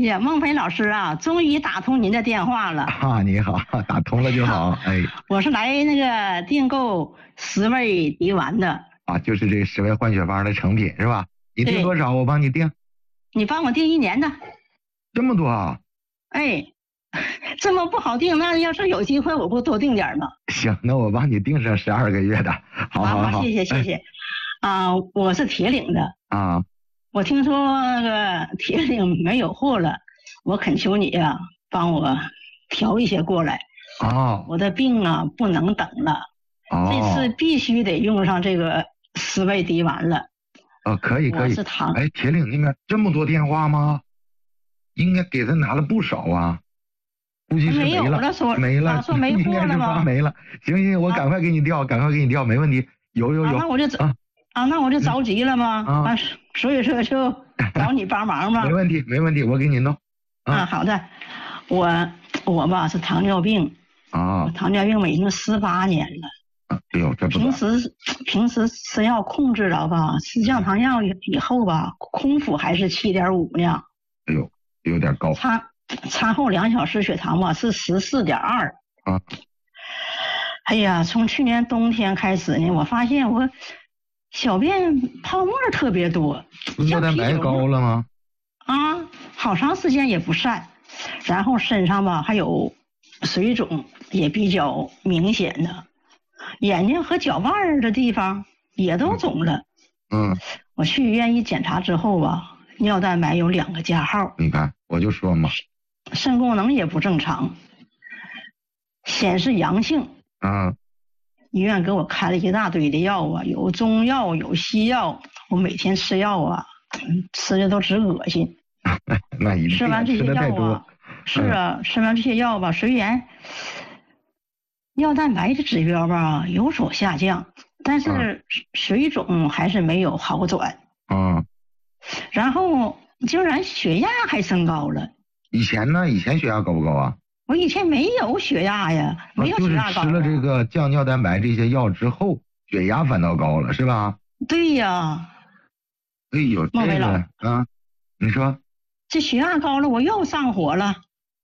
呀，孟非老师啊，终于打通您的电话了。 你好，打通了就好。 我是来那个订购10味迪丸的。 就是这10味换血方的成品是吧？你订多少？我帮你订。 你帮我订1年的。 这么多啊？ 这么不好订，那要是有机会我不多订点吗？ 行，那我帮你订上12个月的。好， 谢谢。我是铁岭的。我听说那个铁岭没有货了，我恳求你呀，帮我调一些过来。我的病啊不能等了。这次必须得用上这个10味迪丸了。 可以。 我是糖。 铁岭那边这么多电话吗？应该给他拿了不少啊。估计是没了。没了。 说没货了吗？ 没了。行，我赶快给你调，没问题。有。 那我就那我就着急了吗？所以说就找你帮忙嘛。 没问题，我给你弄。 好的。我吧是糖尿病。糖尿病已经18年了。 这不平时吃药控制了吧，吃降糖药以后吧，空腹还是7.5呢。 有点高。 餐后2小时血糖吧是14.2。从去年冬天开始呢，我发现我小便泡沫特别多。 尿蛋白高了吗？ 好长时间也不散，然后身上吧还有水肿，也比较明显的，眼睛和脚腕的地方也都肿了。我去医院一检查之后吧，尿蛋白有2个加号。 你看，我就说嘛。 肾功能也不正常，显示阳性。医院给我开了一大堆的药啊，有中药有西药，我每天吃药啊，吃的都直恶心。 那一定吃完这些药啊，吃完这些药吧，虽然尿蛋白的指标吧有所下降，但是水肿还是没有好转。然后竟然血压还升高了。 以前呢？以前血压高不高啊？ 我以前没有血压呀，没有血压高。 就是吃了这个降尿蛋白这些药之后，血压反倒高了，是吧？ 对呀。 孟非老师你说这血压高了，我又上火了。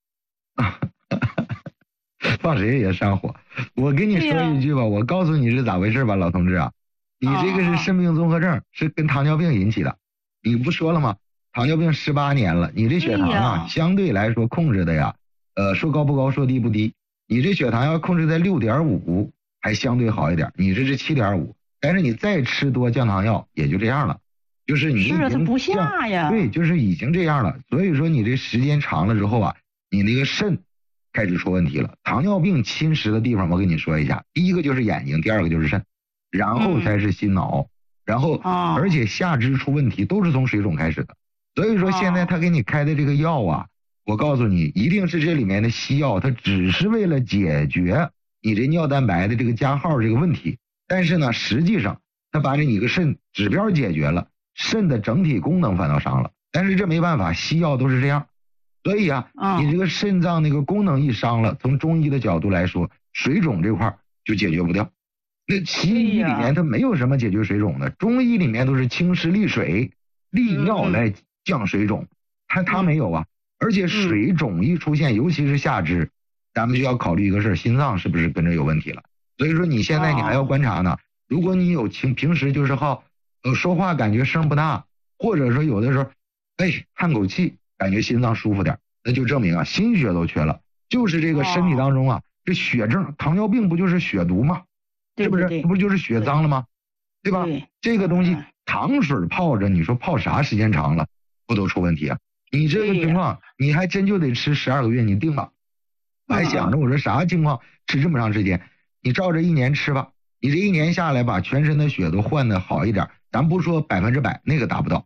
放谁也上火。我跟你说一句吧，我告诉你是咋回事吧，老同志啊，你这个是肾病综合症，是跟糖尿病引起的。你不说了吗？糖尿病18年了，你这血糖相对来说控制的呀，说高不高，说低不低。你这血糖要控制在6.5，还相对好一点。你这是7.5，但是你再吃多降糖药也就这样了，就是你已经不下呀。 对，就是已经这样了。所以说你这时间长了之后啊，你那个肾开始出问题了。糖尿病侵蚀的地方，我跟你说一下，第一个就是眼睛，第2个就是肾，然后才是心脑，然后而且下肢出问题都是从水肿开始的。所以说现在他给你开的这个药啊，我告诉你，一定是这里面的西药，它只是为了解决你这尿蛋白的这个加号这个问题，但是呢，实际上它把你个肾指标解决了，肾的整体功能反倒伤了。但是这没办法，西药都是这样。所以你这个肾脏那个功能一伤了，从中医的角度来说，水肿这块就解决不掉。那西医里面它没有什么解决水肿的，中医里面都是清湿利水、利尿来降水肿，它没有啊。而且水肿一出现，尤其是下肢，咱们就要考虑一个事，心脏是不是跟着有问题了。所以说你现在你还要观察呢。如果你有平时就是说话感觉声不大，或者说有的时候叹口气感觉心脏舒服点，那就证明心血都缺了。就是这个身体当中这血症，糖尿病不就是血毒吗？是不是？不就是血脏了吗？对吧？这个东西糖水泡着，你说泡啥时间长了不都出问题啊？你这个情况你还真就得吃12个月，你定吧。我还想着我说啥情况吃这么长时间，你照着1年吃吧。你这1年下来把全身的血都换的好一点，咱不说100%，那个达不到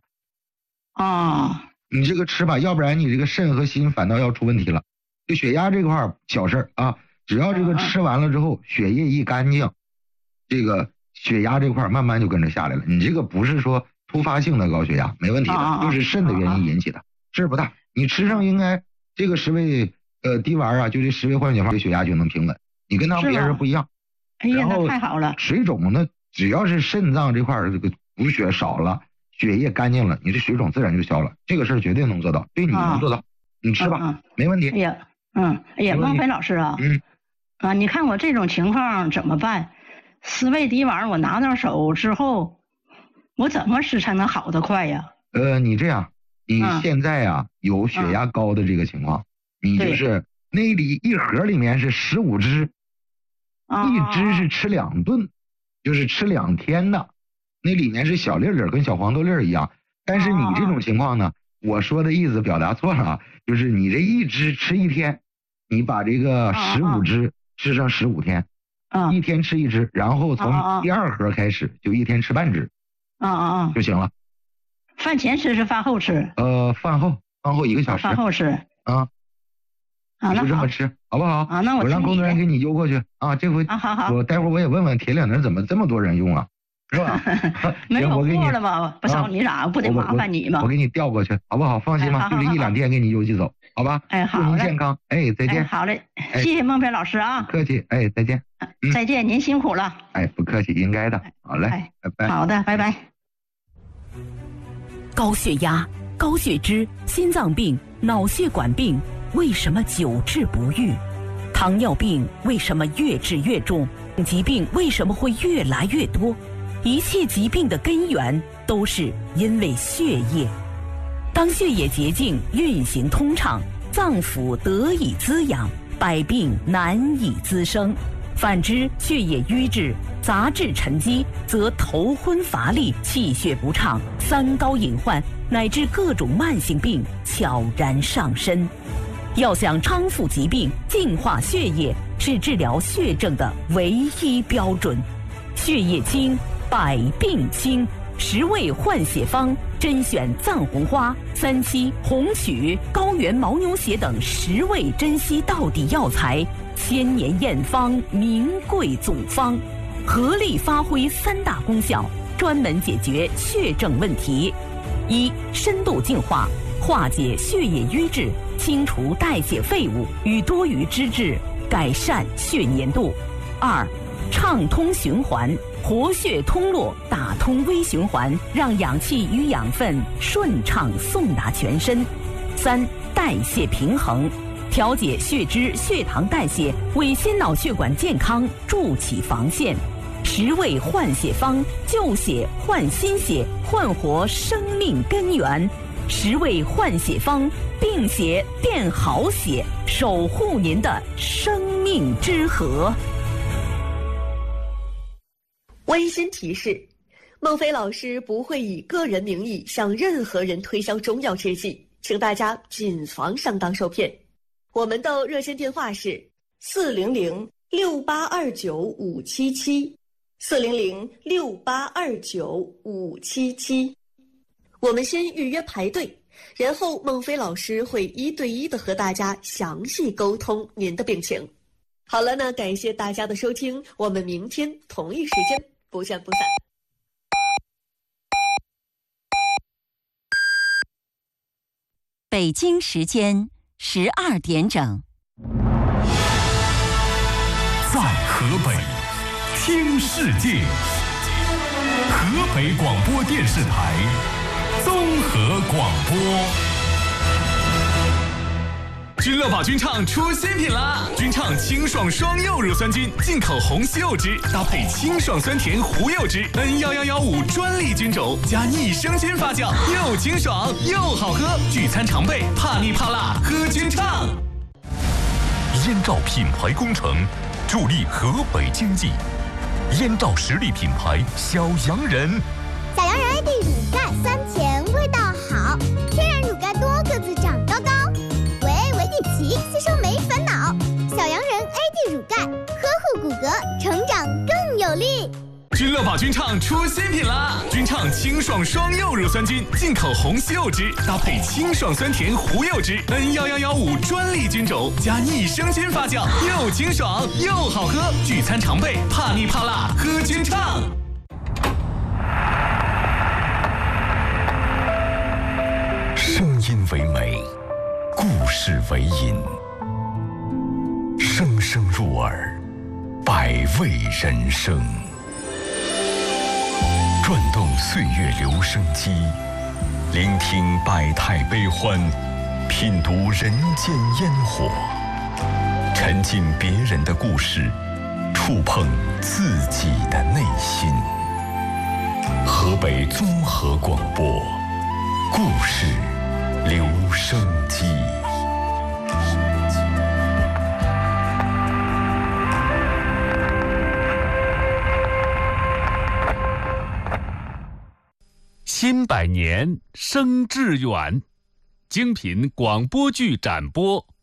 你这个吃吧，要不然你这个肾和心反倒要出问题了。就血压这块小事只要这个吃完了之后血液一干净，这个血压这块慢慢就跟着下来了。你这个不是说突发性的高血压，没问题的，就是肾的原因引起的，事不大。你吃上应该这个10味滴丸就这10味换血方，血压就能平稳。你跟他们别人不一样。 然后太好了。 水肿呢，只要是肾脏这块这个补血少了，血液干净了，你这水肿自然就消了。这个事儿绝对能做到，对你能做到。 你吃吧，没问题。 哎呀，孟非老师啊，你看我这种情况怎么办？思维敌丸我拿到手之后，我怎么吃才能好得快呀？ 你这样，你现在啊有血压高的这个情况，你就是那里一盒里面是15支，一支是吃2顿，就是吃2天的，那里面是小粒粒，跟小黄豆粒一样。但是你这种情况呢，我说的意思表达错了啊，就是你这一支吃1天，你把这个15支吃上15天，一天吃1支，然后从第2盒开始就一天吃半支，就行了。 饭前吃是饭后吃？ 饭后1个小时。 饭后吃。 你就这么吃，好不好？ 那我让工作人员给你邮过去啊。这回我待会儿我也问问铁岭那怎么这么多人用啊，是吧？ 没有货了吗？不找你咋不得麻烦你吗？ 我给你调过去，好不好？放心吧，就这1、2天给你邮寄走，好吧？ 好祝您健康，再见。 好嘞，谢谢孟非老师啊。 不客气，再见。 再见，您辛苦了。 不客气，应该的。好嘞，拜拜。 好的，拜拜。 高血压、高血脂、心脏病、脑血管病，为什么久治不愈？糖尿病为什么越治越重？疾病为什么会越来越多？一切疾病的根源都是因为血液。当血液洁净、运行通畅，脏腑得以滋养，百病难以滋生。反之，血液瘀滞、杂质沉积，则头昏乏力、气血不畅、三高隐患乃至各种慢性病悄然上身。要想康复疾病、净化血液，是治疗血症的唯一标准。血液清，百病清。10味换血方，甄选藏红花、3七、红曲、高原牦牛血等10味珍稀到底药材，千年验方，名贵总方，合力发挥3大功效，专门解决血症问题。1. 深度净化，化解血液瘀滞，清除代谢废物与多余脂质，改善血粘度。2. 畅通循环，活血通络，打通微循环，让氧气与养分顺畅送达全身。3. 代谢平衡，调节血脂、血糖代谢，为心脑血管健康筑起防线。10味换血方，旧血换新血，焕活生命根源。10味换血方，病血变好血，守护您的生命之河。 温馨提示：孟非老师不会以个人名义向任何人推销中药制剂，请大家谨防上当受骗。我们的热线电话是400-6829-577，400-6829-577。我们先预约排队，然后孟非老师会1对1的和大家详细沟通您的病情。好了，那感谢大家的收听，我们明天同一时间不见不散。 北京时间12点整。 在河北听世界，河北广播电视台综合广播。君乐宝君畅出新品啦！君畅清爽双柚乳酸菌，进口红西柚汁，搭配清爽酸甜胡柚汁，N11115专利菌种，加逆生菌发酵，又清爽又好喝。聚餐常备，怕腻怕辣，喝君畅。燕赵品牌工程，助力河北经济。燕赵实力品牌小洋人， 小洋人 AD 乳钙酸甜，味道好，天然乳钙多个子长高高。吸收没烦恼，小洋人 AD 乳钙，呵护骨骼，成长更有力。 君乐宝君畅出新品啦！君畅清爽双柚乳酸菌，进口红西柚汁，搭配清爽酸甜胡柚汁，N11115专利菌种，加逆生菌发酵，又清爽又好喝。聚餐常备，怕腻怕辣，喝君畅。声音为美，故事为引，声声入耳，百味人生。转动岁月留声机，聆听百态悲欢， 品读人间烟火，沉浸别人的故事，触碰自己的内心。河北综合广播，故事留声机。 新百年生致远，精品广播剧展播